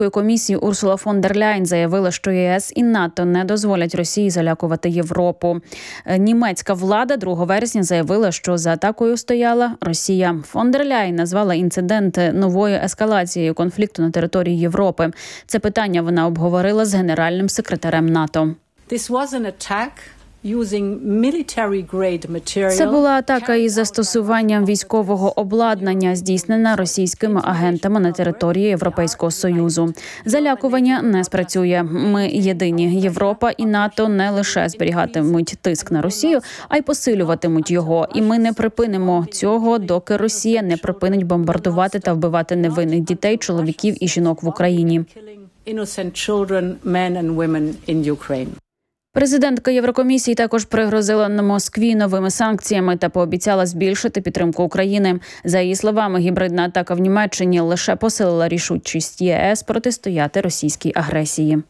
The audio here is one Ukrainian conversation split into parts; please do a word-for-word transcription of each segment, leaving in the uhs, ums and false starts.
Комісії Урсула фон дер Ляйн заявила, що ЄС і НАТО не дозволять Росії залякувати Європу. Німецька влада другого вересня заявила, що за атакою стояла Росія. Фон дер Ляйн назвала інцидент новою ескалацією конфлікту на території Європи. Це питання вона обговорила з генеральним секретарем НАТО. Це була атака із застосуванням військового обладнання, здійснена російськими агентами на території Європейського Союзу. Залякування не спрацює. Ми єдині. Європа і НАТО не лише зберігатимуть тиск на Росію, а й посилюватимуть його. І ми не припинимо цього, доки Росія не припинить бомбардувати та вбивати невинних дітей, чоловіків і жінок в Україні. Президентка Єврокомісії також пригрозила на Москві новими санкціями та пообіцяла збільшити підтримку України. За її словами, гібридна атака в Німеччині лише посилила рішучість ЄС протистояти російській агресії.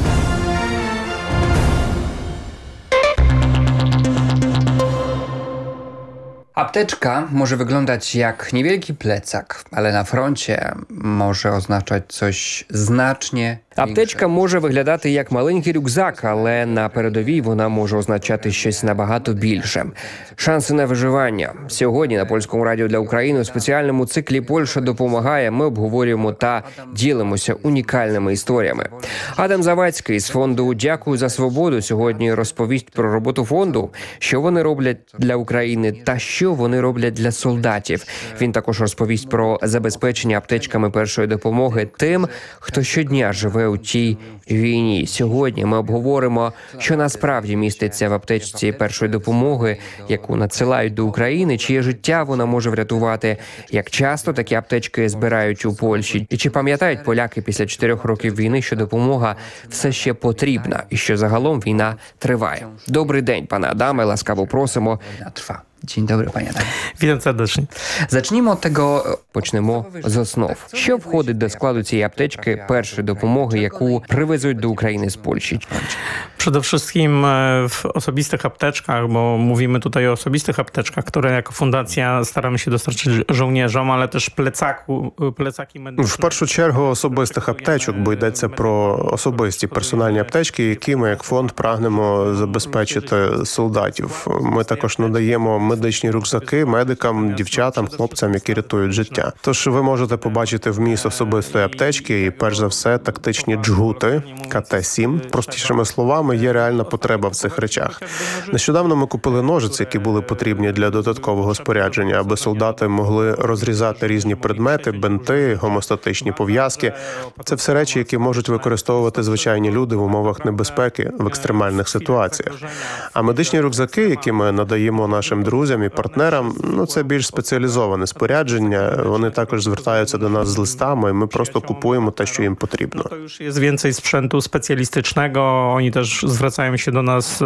Apteczka może wyglądać jak niewielki plecak, ale na froncie może oznaczać coś znacznie. Аптечка може виглядати як маленький рюкзак, але на передовій вона може означати щось набагато більше. Шанси на виживання. Сьогодні на Польському радіо для України у спеціальному циклі «Польща допомагає» ми обговорюємо та ділимося унікальними історіями. Адам Завадський з фонду «Дякую за свободу» сьогодні розповість про роботу фонду, що вони роблять для України та що вони роблять для солдатів. Він також розповість про забезпечення аптечками першої допомоги тим, хто щодня живе у тій війні. Сьогодні ми обговоримо, що насправді міститься в аптечці першої допомоги, яку надсилають до України, чиє життя вона може врятувати, як часто такі аптечки збирають у Польщі, і чи пам'ятають поляки після чотирьох років війни, що допомога все ще потрібна, і що загалом війна триває. Добрий день, пане Адаме, ласкаво просимо. Dzień dobry, panie Adamie. Witam serdecznie. Zacznijmy od tego... Почнемо з основ. Що входить до складу цієї аптечки першої допомоги, яку привезуть до України з Польщі? Przede wszystkim w osobistych apteczkach, bo mówimy tutaj o osobistych apteczkach, które jako fundacja staramy się dostarczyć żołnierzom, ale też plecaku, plecaki medyczne. В першу чергу особистих аптечок, бо йдеться про особисті персональні аптечки, які ми як фонд прагнемо забезпечити солдатів. Ми також надаємо медичні рюкзаки медикам, дівчатам, хлопцям, які рятують життя. Тож ви можете побачити вміст особистої аптечки і, перш за все, тактичні джгути ка те сім. Простішими словами, є реальна потреба в цих речах. Нещодавно ми купили ножиці, які були потрібні для додаткового спорядження, аби солдати могли розрізати різні предмети, бинти, гомеостатичні пов'язки. Це все речі, які можуть використовувати звичайні люди в умовах небезпеки, в екстремальних ситуаціях. А медичні рюкзаки, які ми надаємо нашим друзям і партнерам, ну це більш спеціалізоване спорядження. Вони також звертаються до нас з листами, і ми просто купуємо те, що їм потрібно. To już jest więcej sprzętu specjalistycznego. Oni też zwracają się do nas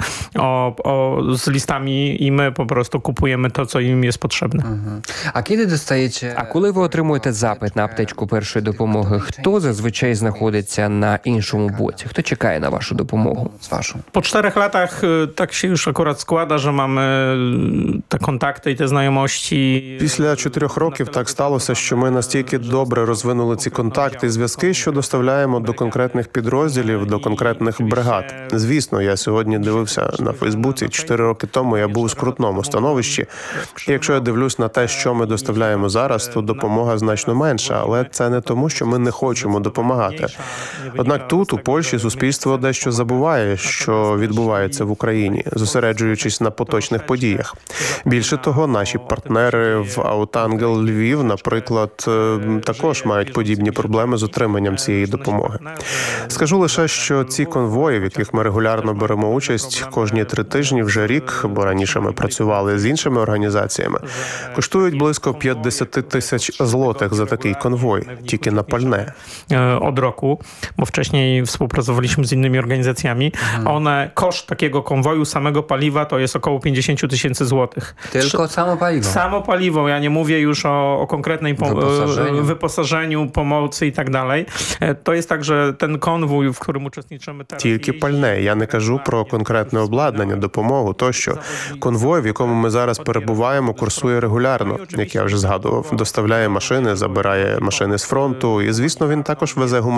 o, o, z listami i my po prostu kupujemy to, co im jest potrzebne. A kiedy dostajecie... А коли ви отримуєте запит на аптечку першої допомоги, хто зазвичай знаходиться на іншому боці? Хто чекає на вашу допомогу? Po czterech latach tak się już akurat składa, że mamy te kontakty i te znajomości. Після чотирьох років так сталося, що ми настільки добре розвинули ці контакти і зв'язки, що доставляємо до конкретних підрозділів, до конкретних бригад. Звісно, я сьогодні дивився на Фейсбуці. Чотири роки тому я був у скрутному становищі. І якщо я дивлюсь на те, що ми доставляємо зараз, то допомога значно менша. Але це не тому, що ми не хочемо допомагати. Однак тут, у Польщі, суспільство дещо забуває, що відбувається в Україні, зосереджуючись на поточних подіях. Більше того, наші партнери в Аутангел Львів, наприклад, також мають подібні проблеми з отриманням цієї допомоги. Скажу лише, що ці конвої, в яких ми регулярно беремо участь кожні три тижні вже рік, бо раніше ми працювали з іншими організаціями, коштують близько п'ятдесят тисяч злотих за такий конвой, тільки на пальне. Od roku, bo wcześniej współpracowaliśmy z innymi organizacjami. One, koszt takiego konwoju samego paliwa to jest około pięćdziesiąt tysięcy tysięcy złotych. Tylko samo paliwo. Samo paliwo, ja nie mówię już o, o konkretnej po, Wyposażeniu. wyposażeniu, pomocy i tak dalej. E, To jest tak, że ten konwój, w którym uczestniczymy teraz... Тільки пальне. Я не кажу про конкретне обладнання, допомогу тощо. Конвой, в якому ми зараз перебуваємо, курсує регулярно, як я вже згадував. Доставляє машини, забирає машини з фронту. І, звісно, він також везе гуманітарну